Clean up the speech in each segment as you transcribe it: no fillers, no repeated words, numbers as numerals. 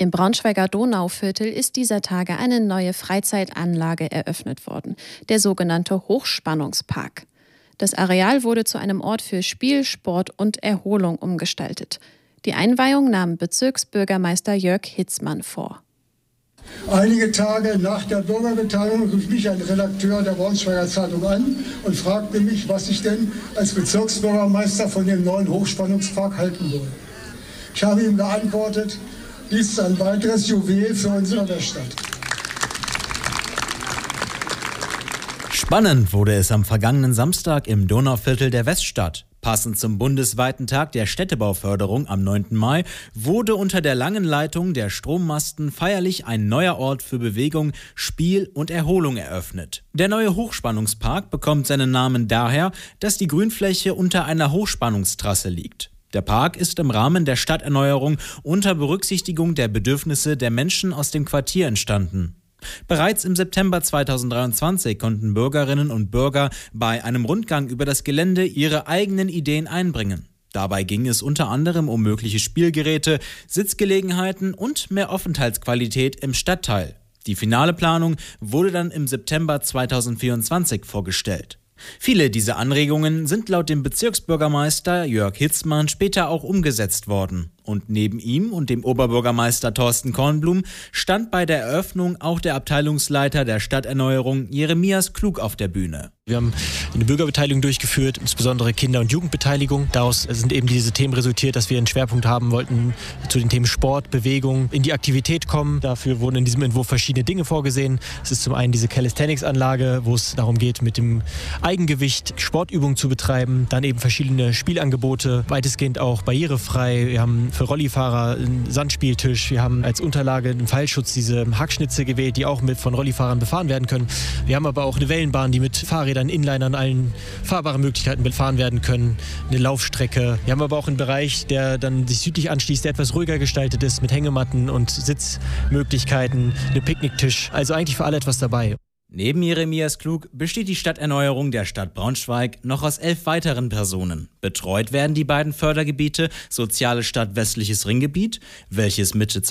Im Braunschweiger Donauviertel ist dieser Tage eine neue Freizeitanlage eröffnet worden, der sogenannte Hochspannungspark. Das Areal wurde zu einem Ort für Spiel, Sport und Erholung umgestaltet. Die Einweihung nahm Bezirksbürgermeister Jörg Hitzmann vor. Einige Tage nach der Bürgerbeteiligung rief mich ein Redakteur der Braunschweiger Zeitung an und fragte mich, was ich denn als Bezirksbürgermeister von dem neuen Hochspannungspark halten würde. Ich habe ihm geantwortet, dies ist ein weiteres Juwel für unsere Weststadt. Spannend wurde es am vergangenen Samstag im Donauviertel der Weststadt. Passend zum bundesweiten Tag der Städtebauförderung am 9. Mai wurde unter der langen Leitung der Strommasten feierlich ein neuer Ort für Bewegung, Spiel und Erholung eröffnet. Der neue Hochspannungspark bekommt seinen Namen daher, dass die Grünfläche unter einer Hochspannungstrasse liegt. Der Park ist im Rahmen der Stadterneuerung unter Berücksichtigung der Bedürfnisse der Menschen aus dem Quartier entstanden. Bereits im September 2023 konnten Bürgerinnen und Bürger bei einem Rundgang über das Gelände ihre eigenen Ideen einbringen. Dabei ging es unter anderem um mögliche Spielgeräte, Sitzgelegenheiten und mehr Aufenthaltsqualität im Stadtteil. Die finale Planung wurde dann im September 2024 vorgestellt. Viele dieser Anregungen sind laut dem Bezirksbürgermeister Jörg Hitzmann später auch umgesetzt worden. Und neben ihm und dem Oberbürgermeister Thorsten Kornblum stand bei der Eröffnung auch der Abteilungsleiter der Stadterneuerung Jeremias Klug auf der Bühne. Wir haben eine Bürgerbeteiligung durchgeführt, insbesondere Kinder- und Jugendbeteiligung. Daraus sind eben diese Themen resultiert, dass wir einen Schwerpunkt haben wollten zu den Themen Sport, Bewegung, in die Aktivität kommen. Dafür wurden in diesem Entwurf verschiedene Dinge vorgesehen. Es ist zum einen diese Calisthenics-Anlage, wo es darum geht, mit dem Eigengewicht Sportübungen zu betreiben. Dann eben verschiedene Spielangebote, weitestgehend auch barrierefrei. Wir haben für Rollifahrer einen Sandspieltisch. Wir haben als Unterlage einen Fallschutz, diese Hackschnitze gewählt, die auch mit von Rollifahrern befahren werden können. Wir haben aber auch eine Wellenbahn, die mit Fahrrädern, Inlinern, allen fahrbaren Möglichkeiten befahren werden können. Eine Laufstrecke. Wir haben aber auch einen Bereich, der dann sich südlich anschließt, der etwas ruhiger gestaltet ist, mit Hängematten und Sitzmöglichkeiten, eine Picknicktisch. Also eigentlich für alle etwas dabei. Neben Jeremias Klug besteht die Stadterneuerung der Stadt Braunschweig noch aus 11 weiteren Personen. Betreut werden die beiden Fördergebiete Soziale Stadt Westliches Ringgebiet, welches Mitte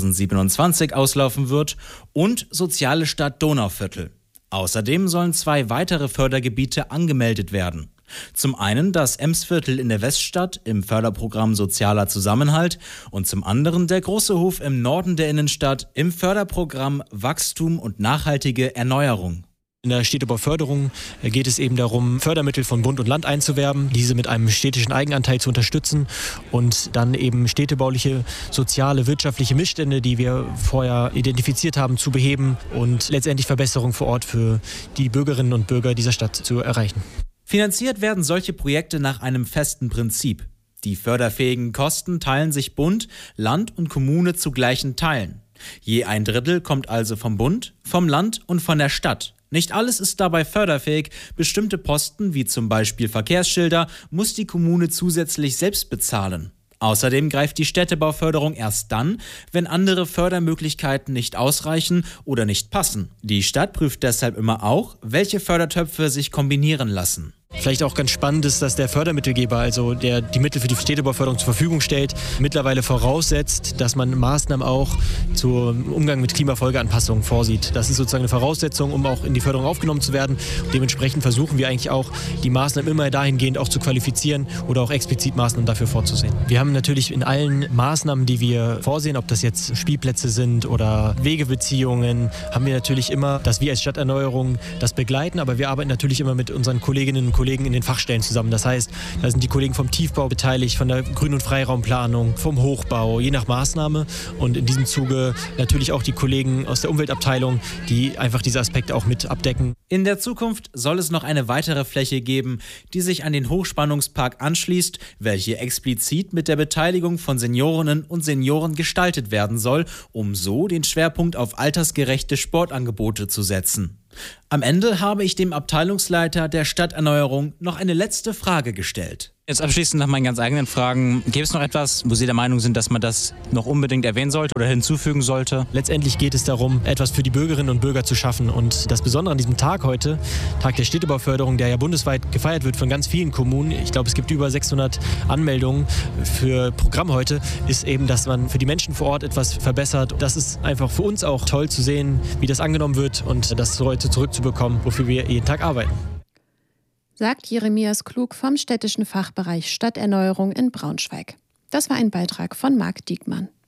2027 auslaufen wird, und Soziale Stadt Donauviertel. Außerdem sollen 2 weitere Fördergebiete angemeldet werden. Zum einen das Emsviertel in der Weststadt im Förderprogramm Sozialer Zusammenhalt und zum anderen der Große Hof im Norden der Innenstadt im Förderprogramm Wachstum und nachhaltige Erneuerung. In der Städtebauförderung geht es eben darum, Fördermittel von Bund und Land einzuwerben, diese mit einem städtischen Eigenanteil zu unterstützen und dann eben städtebauliche, soziale, wirtschaftliche Missstände, die wir vorher identifiziert haben, zu beheben und letztendlich Verbesserungen vor Ort für die Bürgerinnen und Bürger dieser Stadt zu erreichen. Finanziert werden solche Projekte nach einem festen Prinzip. Die förderfähigen Kosten teilen sich Bund, Land und Kommune zu gleichen Teilen. Je 1/3 kommt also vom Bund, vom Land und von der Stadt. Nicht alles ist dabei förderfähig. Bestimmte Posten, wie zum Beispiel Verkehrsschilder, muss die Kommune zusätzlich selbst bezahlen. Außerdem greift die Städtebauförderung erst dann, wenn andere Fördermöglichkeiten nicht ausreichen oder nicht passen. Die Stadt prüft deshalb immer auch, welche Fördertöpfe sich kombinieren lassen. Vielleicht auch ganz spannend ist, dass der Fördermittelgeber, also der die Mittel für die Städtebauförderung zur Verfügung stellt, mittlerweile voraussetzt, dass man Maßnahmen auch zum Umgang mit Klimafolgeanpassungen vorsieht. Das ist sozusagen eine Voraussetzung, um auch in die Förderung aufgenommen zu werden. Und dementsprechend versuchen wir eigentlich auch, die Maßnahmen immer dahingehend auch zu qualifizieren oder auch explizit Maßnahmen dafür vorzusehen. Wir haben natürlich in allen Maßnahmen, die wir vorsehen, ob das jetzt Spielplätze sind oder Wegebeziehungen, haben wir natürlich immer, dass wir als Stadterneuerung das begleiten, aber wir arbeiten natürlich immer mit unseren Kolleginnen und Kollegen in den Fachstellen zusammen. Das heißt, da sind die Kollegen vom Tiefbau beteiligt, von der Grün- und Freiraumplanung, vom Hochbau, je nach Maßnahme. Und in diesem Zuge natürlich auch die Kollegen aus der Umweltabteilung, die einfach diese Aspekte auch mit abdecken. In der Zukunft soll es noch eine weitere Fläche geben, die sich an den Hochspannungspark anschließt, welche explizit mit der Beteiligung von Seniorinnen und Senioren gestaltet werden soll, um so den Schwerpunkt auf altersgerechte Sportangebote zu setzen. Am Ende habe ich dem Abteilungsleiter der Stadterneuerung noch eine letzte Frage gestellt. Jetzt abschließend nach meinen ganz eigenen Fragen. Gäbe es noch etwas, wo Sie der Meinung sind, dass man das noch unbedingt erwähnen sollte oder hinzufügen sollte? Letztendlich geht es darum, etwas für die Bürgerinnen und Bürger zu schaffen. Und das Besondere an diesem Tag heute, Tag der Städtebauförderung, der ja bundesweit gefeiert wird von ganz vielen Kommunen, ich glaube, es gibt über 600 Anmeldungen für Programm heute, ist eben, dass man für die Menschen vor Ort etwas verbessert. Das ist einfach für uns auch toll zu sehen, wie das angenommen wird und das heute zurückzubekommen, wofür wir jeden Tag arbeiten. Sagt Jeremias Klug vom städtischen Fachbereich Stadterneuerung in Braunschweig. Das war ein Beitrag von Marc Diekmann.